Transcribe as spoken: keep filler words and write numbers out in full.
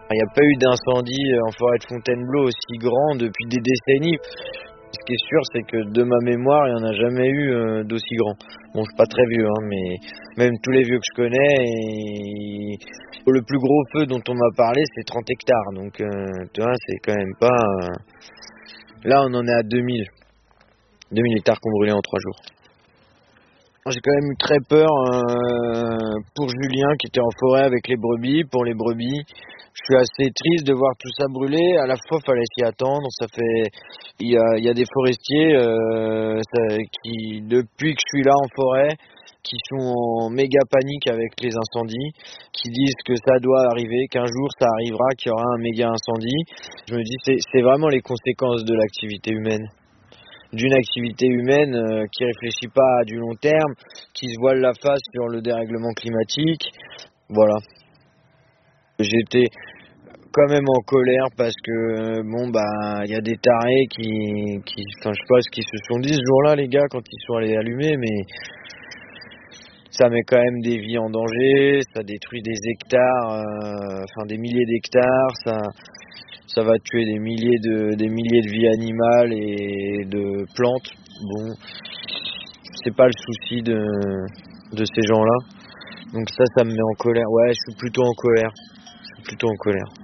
Il n'y a pas eu d'incendie en forêt de Fontainebleau aussi grand depuis des décennies. Ce qui est sûr, c'est que de ma mémoire, il n'y en a jamais eu euh, d'aussi grand. Bon, je suis pas très vieux, hein, mais même tous les vieux que je connais, et... le plus gros feu dont on m'a parlé, c'est trente hectares. Donc, euh, tu vois, c'est quand même pas... Euh... Là, on en est à deux mille. deux mille hectares qu'on brûlait en trois jours. J'ai quand même eu très peur euh, pour Julien qui était en forêt avec les brebis, pour les brebis. Je suis assez triste de voir tout ça brûler. À la fois, il fallait s'y attendre. Ça fait, il y a, il y a des forestiers euh, ça, qui, depuis que je suis là en forêt, qui sont en méga panique avec les incendies, qui disent que ça doit arriver, qu'un jour ça arrivera, qu'il y aura un méga incendie. Je me dis, c'est, c'est vraiment les conséquences de l'activité humaine. D'une activité humaine euh, qui réfléchit pas à du long terme, qui se voile la face sur le dérèglement climatique. Voilà. J'étais quand même en colère parce que bon bah il y a des tarés qui, qui enfin je sais pas ce qu'ils se sont dit ce jour-là les gars quand ils sont allés allumer, mais ça met quand même des vies en danger, ça détruit des hectares, euh, enfin des milliers d'hectares, ça ça va tuer des milliers de des milliers de vies animales et de plantes. Bon, c'est pas le souci de de ces gens-là. Donc ça ça me met en colère. Ouais, je suis plutôt en colère. Je suis plutôt en colère.